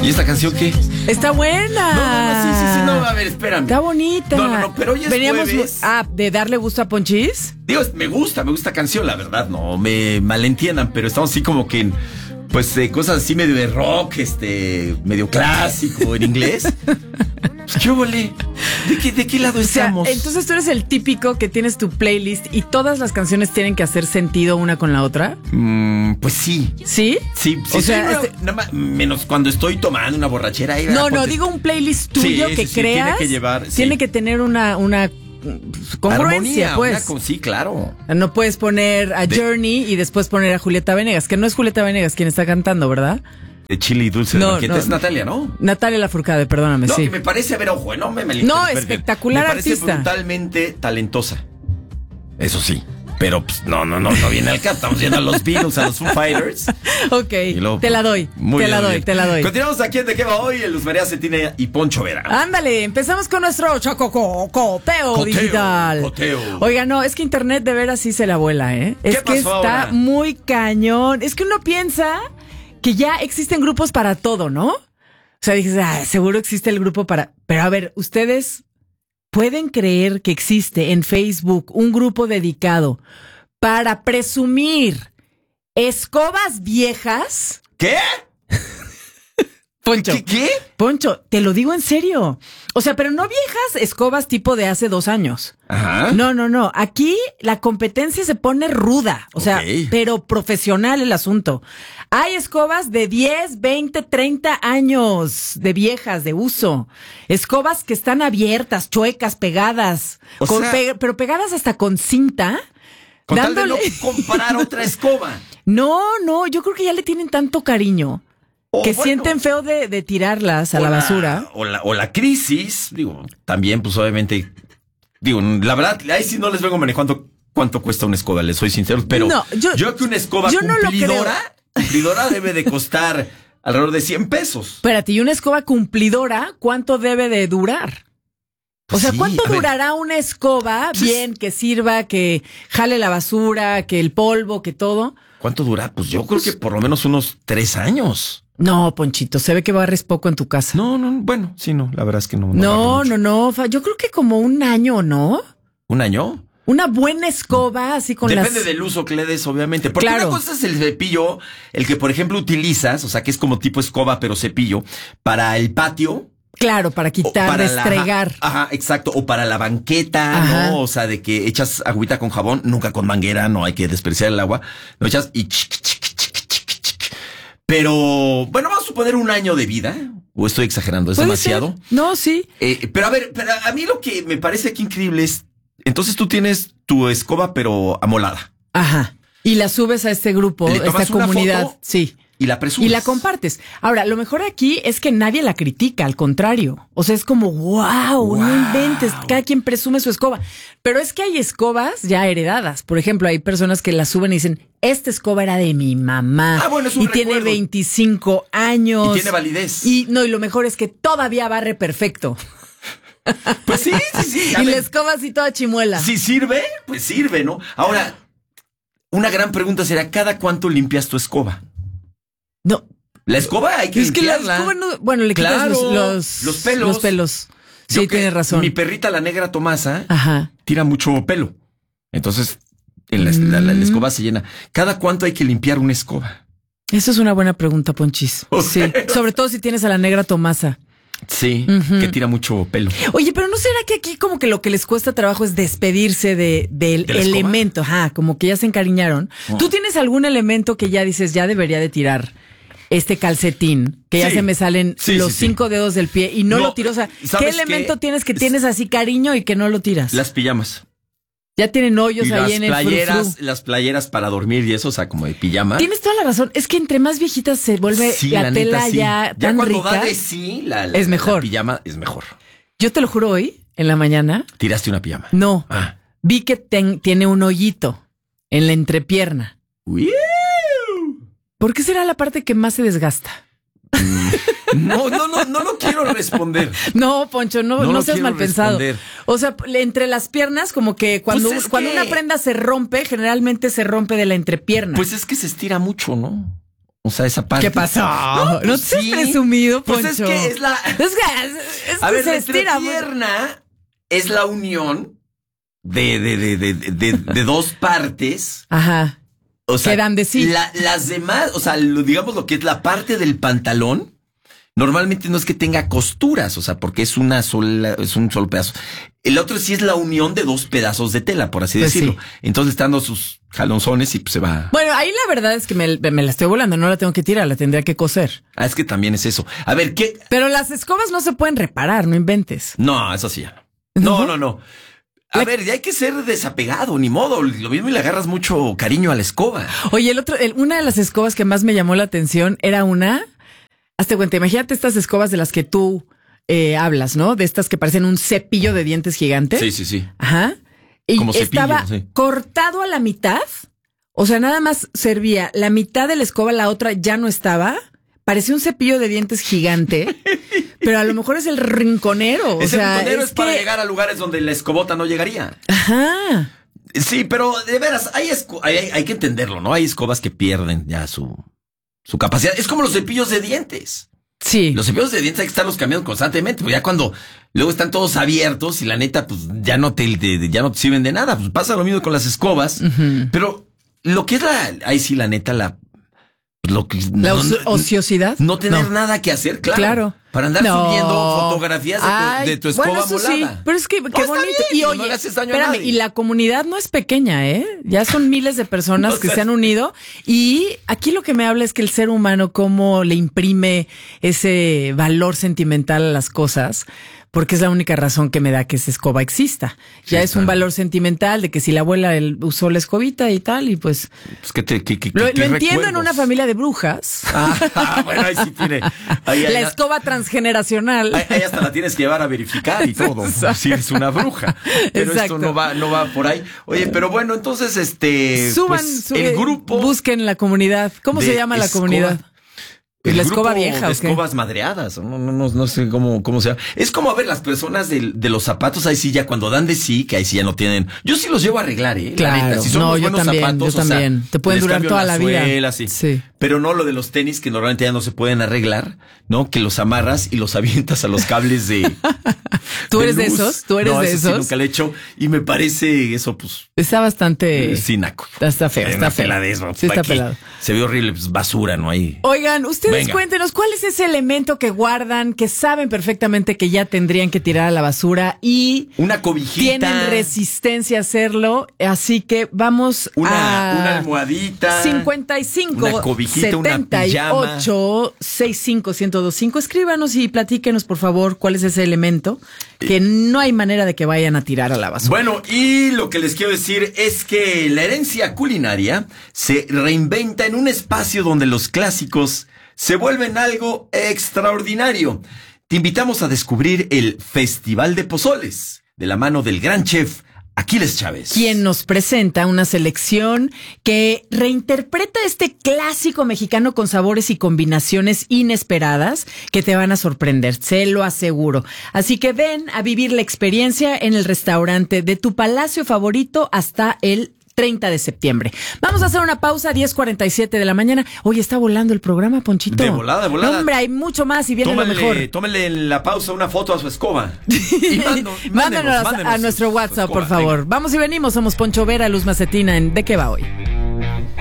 ¿Y esta canción qué? Está buena. Sí, no, a ver, espérame. Está bonita. No, pero hoy es jueves. ¿De darle gusto a Ponchis? Digo, me gusta canción, la verdad, no me malentiendan, pero estamos así como que pues cosas así medio de rock, medio clásico en inglés. Pues, ¿qué volé? ¿De qué lado estamos? Entonces tú eres el típico que tienes tu playlist y todas las canciones tienen que hacer sentido una con la otra. Pues sí. ¿Sí? Sí. O sea, nada más, menos cuando estoy tomando una borrachera. No, digo un playlist tuyo que creas. Tiene que tener una congruencia, armonía, pues. Sí, claro. No puedes poner a Journey y después poner a Julieta Venegas, que no es Julieta Venegas quien está cantando, ¿verdad? De chile y dulce de banqueta. Es Natalia, ¿no? Natalia Lafourcade, perdóname, sí. Que me parece, a ver, ojo, no me espectacular artista. Me parece brutalmente talentosa. Eso sí. Pero pues, no viene al caso. Estamos viendo a los Beatles, a los Foo Fighters. Ok, luego, te la doy. Te la doy. Continuamos aquí en De Qué Va Hoy, Luz María Cetina y Poncho Vera. Ándale, empezamos con nuestro coteo digital. Coteo. Oiga, no, es que internet de veras sí se la vuela, ¿eh? Es que está ahora muy cañón. Es que uno piensa que ya existen grupos para todo, ¿no? O sea, dices, seguro existe el grupo para... Pero a ver, ustedes... ¿pueden creer que existe en Facebook un grupo dedicado para presumir escobas viejas? ¿Qué? Poncho. ¿Qué? Poncho, te lo digo en serio. O sea, pero no viejas escobas tipo de hace 2 años. Ajá. No. Aquí la competencia se pone ruda. O sea, pero profesional el asunto. Hay escobas de 10, 20, 30 años de viejas, de uso. Escobas que están abiertas, chuecas, pegadas. Pero pegadas hasta con cinta. Con tal de no comprar otra escoba. No, yo creo que ya le tienen tanto cariño. Sienten feo de tirarlas a la basura. O la crisis, digo, también, pues obviamente, digo, la verdad, ahí sí no les vengo manejando cuánto cuesta una escoba, les soy sincero, pero yo creo que una escoba cumplidora debe de costar alrededor de 100 pesos. Espérate, ¿y una escoba cumplidora cuánto debe de durar? O sea, ¿cuánto durará una escoba bien, que sirva, que jale la basura, que el polvo, que todo? ¿Cuánto dura? Pues yo creo que por lo menos unos 3 años. No, Ponchito, se ve que barres poco en tu casa. No, bueno, sí, no, la verdad es que no. No, yo creo que como 1 año, ¿no? ¿1 año? Una buena escoba, así con Depende del uso que le des, obviamente. Porque una cosa es el cepillo, el que, por ejemplo, utilizas, o sea, que es como tipo escoba, pero cepillo, para el patio. Claro, para quitar, destregar. Ajá, exacto. O para la banqueta, ¿no? O sea, de que echas agüita con jabón, nunca con manguera, no hay que desperdiciar el agua. Lo echas y Pero, bueno, vamos a suponer 1 año de vida. ¿O estoy exagerando? ¿Es demasiado? Ser. No, sí. Pero a mí lo que me parece aquí increíble es, entonces tú tienes tu escoba, pero amolada. Ajá. Y la subes a este grupo, a esta comunidad. Foto, sí. Y la presumes. Y la compartes. Ahora, lo mejor aquí es que nadie la critica, al contrario. O sea, es como, wow, no inventes, cada quien presume su escoba. Pero es que hay escobas ya heredadas. Por ejemplo, hay personas que la suben y dicen, esta escoba era de mi mamá. Bueno, es un recuerdo. Tiene 25 años. Y tiene validez. Y lo mejor es que todavía barre perfecto. Pues sí. Y la escoba así toda chimuela. Si sirve, pues sirve, ¿no? Ahora, una gran pregunta será, ¿cada cuánto limpias tu escoba? No. La escoba hay que limpiarla. Es que la escoba no... Bueno, le quitas los pelos. Los pelos. Sí, tienes razón. Mi perrita, la negra Tomasa, ajá, tira mucho pelo. Entonces, la escoba se llena. ¿Cada cuánto hay que limpiar una escoba? Eso es una buena pregunta, Ponchis. Sí. Sobre todo si tienes a la negra Tomasa. Sí, que tira mucho pelo. Oye, pero ¿no será que aquí como que lo que les cuesta trabajo es despedirse del elemento? Ajá, como que ya se encariñaron. ¿Tú tienes algún elemento que ya dices, ya debería de tirar este calcetín? Que ya se me salen los 5 dedos del pie y no lo tiro. O sea, ¿qué elemento tienes que tienes así cariño y que no lo tiras? Las pijamas. Ya tienen hoyos ahí en el frufru. Las playeras para dormir y eso, o sea, como de pijama. Tienes toda la razón. Es que entre más viejitas se vuelve la tela neta, ya tan rica. Ya cuando da de sí, es mejor. La pijama es mejor. Yo te lo juro, hoy, en la mañana. ¿Tiraste una pijama? No. Vi que tiene un hoyito en la entrepierna. ¿Por qué será la parte que más se desgasta? No lo quiero responder. No, Poncho, no seas mal pensado. O sea, entre las piernas, como que cuando una prenda se rompe, generalmente se rompe de la entrepierna. Pues es que se estira mucho, ¿no? O sea, esa parte. ¿Qué pasó? No, pues te has presumido, Poncho. Pues es que es la... a ver, la entrepierna es la unión de dos partes. Ajá. O sea, que dan de sí. Las demás, o sea, digamos lo que es la parte del pantalón, normalmente no es que tenga costuras, o sea, porque es un solo pedazo. El otro sí es la unión de dos pedazos de tela, por así decirlo. Sí. Entonces están dando sus jalonzones y pues se va. Bueno, ahí la verdad es que me la estoy volando, no la tengo que tirar, la tendría que coser. Es que también es eso. A ver, ¿qué? Pero las escobas no se pueden reparar, no inventes. No, eso sí ya. No. A ver, ya hay que ser desapegado, ni modo. Lo mismo y le agarras mucho cariño a la escoba. Oye, una de las escobas que más me llamó la atención era hazte cuenta, imagínate estas escobas de las que tú hablas, ¿no? De estas que parecen un cepillo de dientes gigante. Sí. Ajá. Y como estaba cortado a la mitad. O sea, nada más servía la mitad de la escoba, la otra ya no estaba. Parecía un cepillo de dientes gigante, pero a lo mejor es el rinconero. El rinconero es para llegar a lugares donde la escobota no llegaría. Ajá. Sí, pero de veras, hay que entenderlo, ¿no? Hay escobas que pierden ya su capacidad. Es como los cepillos de dientes. Sí. Los cepillos de dientes hay que estarlos cambiando constantemente, pues ya cuando luego están todos abiertos y la neta, pues ya no te sirven de nada. Pues pasa lo mismo con las escobas. Uh-huh. Pero lo que es ahí sí, la neta, ociosidad. No tener nada que hacer, claro. Para andar subiendo fotografías de tu escoba volada. Sí, pero es que qué bonito. Bien, y oye, no le haces daño a nadie. Y la comunidad no es pequeña, ¿eh? Ya son miles de personas que se han unido. Y aquí lo que me habla es que el ser humano, cómo le imprime ese valor sentimental a las cosas. Porque es la única razón que me da que esa escoba exista. Ya es un valor sentimental de que si la abuela usó la escobita y tal, y pues... Lo entiendo en una familia de brujas. Bueno, ahí sí tiene... La escoba transgeneracional. Ahí hasta la tienes que llevar a verificar y todo. Si eres una bruja. Pero exacto. Esto no va por ahí. Oye, pero bueno, entonces suban el grupo... Busquen la comunidad. ¿Cómo se llama la comunidad? ¿La escoba vieja? De escobas madreadas, no sé cómo sea. Es como, a ver, las personas de los zapatos, ahí sí ya cuando dan de sí, que ahí sí ya no tienen. Yo sí los llevo a arreglar, Claro, si son buenos zapatos, yo también. Te pueden durar toda la vida. Sí. Pero no lo de los tenis que normalmente ya no se pueden arreglar, ¿no? Que los amarras y los avientas a los cables de. ¿Tú eres de esos? ¿Tú eres de esos? Sí, nunca lo he hecho y me parece eso, pues. Está bastante. Cinaco. Está feo, está feo. Sí, está pelado. Se ve horrible, pues basura, ¿no? Ahí. Oigan, ustedes cuéntenos, ¿cuál es ese elemento que guardan, que saben perfectamente que ya tendrían que tirar a la basura y una cobijita, tienen resistencia a hacerlo? Así que vamos una almohadita, 55 una cobijita, 78 65 1025. Escríbanos y platíquenos, por favor, cuál es ese elemento que no hay manera de que vayan a tirar a la basura. Bueno, y lo que les quiero decir es que la herencia culinaria se reinventa en un espacio donde los clásicos se vuelven algo extraordinario. Te invitamos a descubrir el Festival de Pozoles, de la mano del gran chef Aquiles Chávez, quien nos presenta una selección que reinterpreta este clásico mexicano con sabores y combinaciones inesperadas que te van a sorprender, se lo aseguro. Así que ven a vivir la experiencia en el restaurante de tu palacio favorito hasta el 30 de septiembre. Vamos a hacer una pausa, 10:47 de la mañana. Hoy está volando el programa, Ponchito. De volada. No, hombre, hay mucho más y viene lo mejor. Tómenle en la pausa una foto a su escoba. Y mándenos a nuestro WhatsApp, por favor. Venga. Vamos y venimos. Somos Poncho Vera, Luz Macetina en ¿De qué va hoy?